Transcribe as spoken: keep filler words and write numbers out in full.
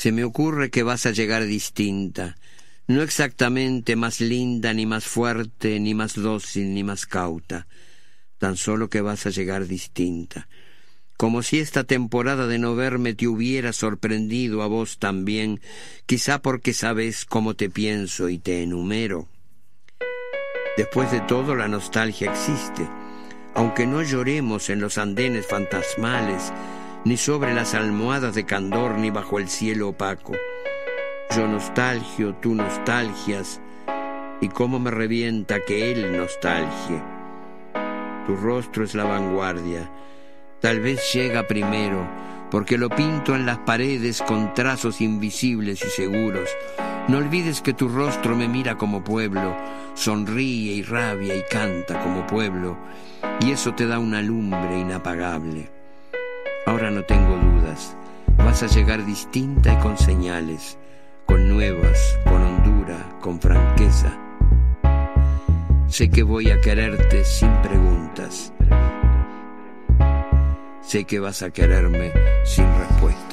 Se me ocurre que vas a llegar distinta, no exactamente más linda, ni más fuerte, ni más dócil, ni más cauta, tan solo que vas a llegar distinta, como si esta temporada de no verme te hubiera sorprendido a vos también, quizá porque sabes cómo te pienso y te enumero. Después de todo, la nostalgia existe, aunque no lloremos en los andenes fantasmales, ni sobre las almohadas de candor, ni bajo el cielo opaco. Yo nostalgio, tú nostalgias, y cómo me revienta que él nostalgie. Tu rostro es la vanguardia, tal vez llega primero, porque lo pinto en las paredes con trazos invisibles y seguros. No olvides que tu rostro me mira como pueblo, sonríe y rabia y canta como pueblo, y eso te da una lumbre inapagable. Ahora no tengo dudas, vas a llegar distinta y con señales, con nuevas, con hondura, con franqueza. Sé que voy a quererte sin preguntas. Sé que vas a quererme sin respuesta.